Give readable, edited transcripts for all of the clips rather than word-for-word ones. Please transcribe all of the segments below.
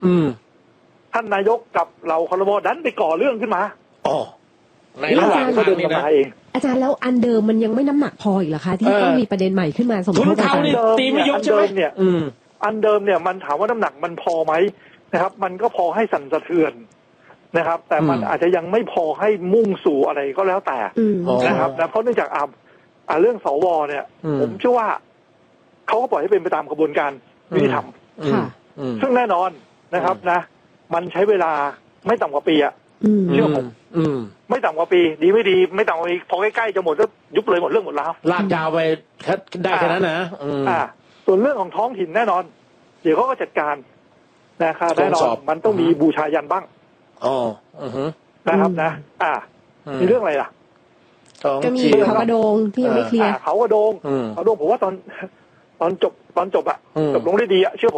ท่านนายกกับเราครม.ดันไปก่อเรื่องขึ้นมาอ๋อในระหว่างทางนี้นะอาจารย์แล้วอันเดิมมันยังไม่น้ำหนักพออีกเหรอคะที่ต้องมีประเด็นใหม่ขึ้นมาสมมติว่าตีไม่ยุบใช่ไหมอันเดิมเนี่ยมันถามว่าน้ำหนักมันพอไหมนะครับมันก็พอให้สั่นสะเทือนนะครับแต่มันอาจจะยังไม่พอให้มุ่งสู่อะไรก็แล้วแต่นะครับนะเพราะเนื่องจากเรื่องสวเนี่ยผมเชื่อว่าเขาก็ปล่อยให้เป็นไปตามกระบวนการยุติธรรมซึ่งแน่นอนนะครับนะมันใช้เวลาไม่ต่ำกว่าปีอะเชื่อผมไม่ต่ำกว่าปีดีไม่ดีไม่ต่ำกว่าปีพอใกล้ๆจะหมดก็ยุบเลยหมดเรื่องหมดแล้วลากยาวไปได้แค่นั้นนะส่วนเรื่องของท้องถิ่นแน่นอนเดี๋ยวเขาก็จัดการนะครับแน่นอนมันต้องมีบูชายันบ้างนะครับนะมีเรื่องอะไรล่ะก็มีเขากระโดงที่ยังไม่เคลียร์เขากระโดงผมว่าตอนจบอะจบลงได้ดีอะเชื่อผม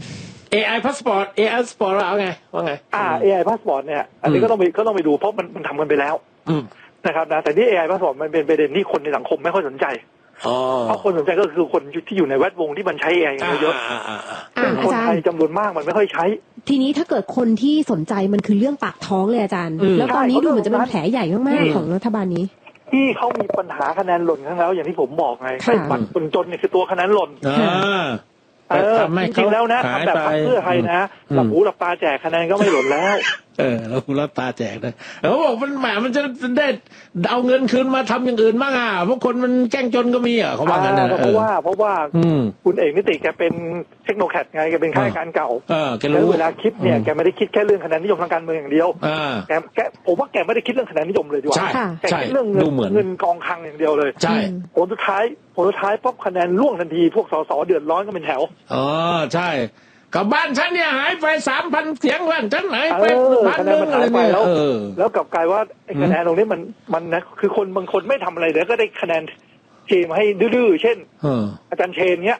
AI passport AI passport เอาไงว่าไง AI passport เนี่ยอันนี้ก็ต้องไปดูเพราะมันทำกันไปแล้วนะครับนะแต่นี่ AI passport มันเป็นประเด็นที่คนในสังคมไม่ค่อยสนใจเพราะคนสนใจก็คือคนที่อยู่ในแวดวงที่มันใช้ AI เยอะซึ่งคนไทยจำนวนมากมันไม่ค่อยใช้ทีนี้ถ้าเกิดคนที่สนใจมันคือเรื่องปากท้องเลยอาจารย์แล้วตอนนี้ดูเหมือนจะเป็นแผลใหญ่มากๆของรัฐบาลนี้ที่เขามีปัญหาคะแนนหล่นครั้งแล้วอย่างที่ผมบอกไงไอ้บัตรคนจนเนี่ยคือตัวคะแนนหล่นจริงๆแล้วนะทำแบบพรรคเพื่อไทยนะหลับหูหลับตาแจกคะแนนก็ไม่หล่นแล้วแล้วหูหลับตาแจกนะเขาบอกมันจะได้เอาเงินคืนมาทำอย่างอื่นบ้างเพราะคนมันแกล้งจนก็มีเขาว่างั้นนะเพราะว่าคุณเอกนิติแกเป็นเทคโนแครดไงแกเป็นข้าราชการเก่าแล้วเวลาคิดเนี่ยแกไม่ได้คิดแค่เรื่องคะแนนนิยมทางการเมืองอย่างเดียวแกผมว่าแกไม่ได้คิดเรื่องคะแนนนิยมเลยดีกว่าแกคิดเรื่องเงินกองคลังอย่างเดียวเลยผลสุดท้ายป๊อปคะแนนล่วงทันทีพวกสสเดือดร้อนก็เป็นแถวใช่กับบ้านฉันเนี่ยหายไป 3,000 เสียงบ้านฉันหายไป1,000อะไรเนี่ยแล้วกลับกลายว่าคะแนนตรงนี้มันนะคือคนบางคนไม่ทำอะไรเดี๋ยวก็ได้คะแนนเทมาให้ดื้อๆเช่นอาจารย์เชนเนี้ย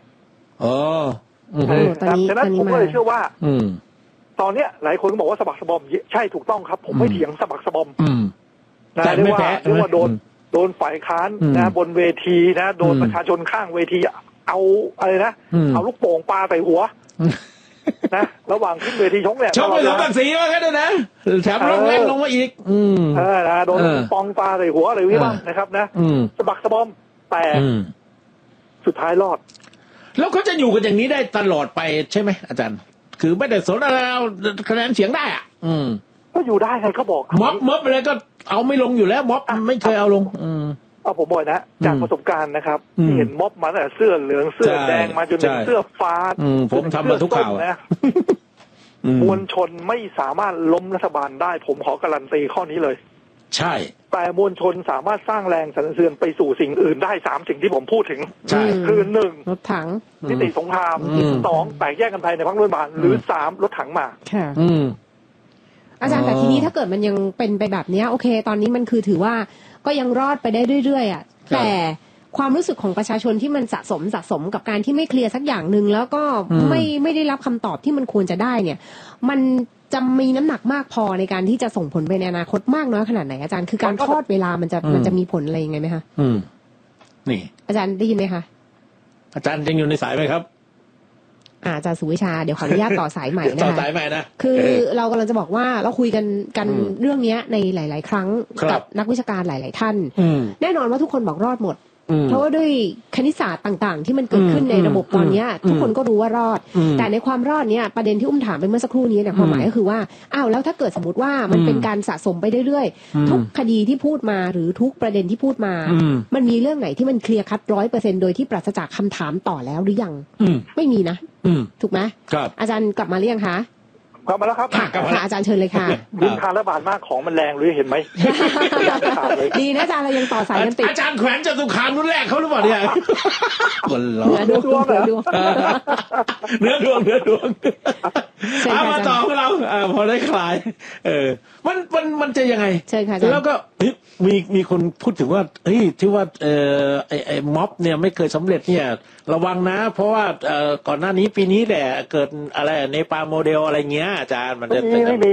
ฉะนั้นผมก็เลยเชื่อว่าตอนเนี้ยหลายคนก็บอกว่าสะบักสะบอมใช่ถูกต้องครับผมไม่เถียงสะบักสะบอมนะเรียกว่าโดนฝ่ายค้านนะบนเวทีนะโดนประชาชนข้างเวทีเอาอะไรนะเอาลูกโป่งปาใส่หัวนะระหว่างขึ้นเวทีชกเนี่ยชกไปสมศักดิ์ศรีมาแค่นั้นนะแถมลงแรงลงมาอีกโดนปองปาใส่หัวอะไรวิบัตินะครับนะสะบักสะบอมแต่สุดท้ายรอดแล้วเขาจะอยู่กันอย่างนี้ได้ตลอดไปใช่ไหมอาจารย์คือไม่ได้สนอะไรคะแนนเสียงได้ก็อยู่ได้ไงเขาบอกม็อบอะไรก็เอาไม่ลงอยู่แล้วม็อบไม่เคยเอาลงผมบอกนะจากประสบการณ์นะครับที่เห็นม็อบมาตั้งแต่เสื้อเหลืองเสื้อแดงมาจนถึงเสื้อฟ้าผมทำมาทุกข่าวนะมวลชนไม่สามารถล้มรัฐบาลได้ผมขอการันตีข้อนี้เลยใช่แต่มวลชนสามารถสร้างแรงสั่นสะเทือนไปสู่สิ่งอื่นได้3สิ่งที่ผมพูดถึงคือ1 รถถังนิติสงคราม2แตกแยกกันภายในพรรครัฐบาลหรือ3รถถังมาค่ะอาจารย์แต่ทีนี้ถ้าเกิดมันยังเป็นไปแบบนี้โอเคตอนนี้มันคือถือว่าก็ยังรอดไปได้เรื่อยๆแต่ความรู้สึกของประชาชนที่มันสะสมกับการที่ไม่เคลียร์สักอย่างหนึ่งแล้วก็ไม่ได้รับคำตอบที่มันควรจะได้เนี่ยมันจะมีน้ำหนักมากพอในการที่จะส่งผลไปในอนาคตมากน้อยขนาดไหนอาจารย์คือการทอดเวลามันจะมีผลอะไรยังไงไหมคะนี่อาจารย์ได้ยินไหมคะอาจารย์ยังอยู่ในสายไหมครับอาจารย์สุวิชาเดี๋ยวขออนุญาตต่อสายใหม่นะคะต่อสายใหม่นะคือเรากำลังจะบอกว่าเราคุยกันเรื่องนี้ในหลายๆครั้งกับนักวิชาการหลายๆท่านแน่นอนว่าทุกคนบอกรอดหมดเพราะว่าด้วยคณิตศาสตร์ต่างๆที่มันเกิดขึ้นในระบบตอนนี้ทุกคนก็รู้ว่ารอดแต่ในความรอดเนี้ยประเด็นที่ถามไปเมื่อสักครู่นี้เนี่ยความหมายก็คือว่าแล้วถ้าเกิดสมมติว่ามันเป็นการสะสมไปเรื่อยๆทุกคดีที่พูดมาหรือทุกประเด็นที่พูดมามันมีเรื่องไหนที่มันเคลียร์คัด100%โดยที่ปราศจากคำถามต่อแล้วหรือยังไม่มีนะถูกไหมอาจารย์กลับมาเรียงคะกลับมาแล้วครับค่ะอาจารย์เชิญเลยค่ะดินทานระบาดมากของมันแรงหรือเห็นไหมดีนะอาจารย์เรายังต่อสายกันติดอาจารย์แขวนจตุคามรุ่นแรกเขาหรือเปล่าเนี่ยคนล้อเนื้อดวงเนื้อดวงเอามาต่อของเราพอได้คลายมันจะยังไงแล้วก็มีคนพูดถึงว่าที่ว่าไอ้ม็อบเนี่ยไม่เคยสำเร็จเนี่ยระวังนะเพราะว่าก่อนหน้านี้ปีนี้แหละเกิดอะไรในปาโมเดลอะไรเงี้ยอาจารย์มันจะไม่มี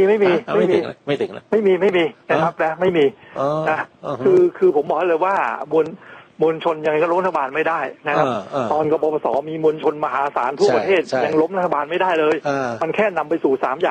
นะครับนะไม่มีคือผมบอกเลยว่ามมวลชนยังไงก็ล้มรัฐบาลไม่ได้นะครับตอนกบพศมีมวลชนมหาศาลทั่วประเทศยังล้มรัฐบาลไม่ได้เลยมันแค่นำไปสู่3 อย่าง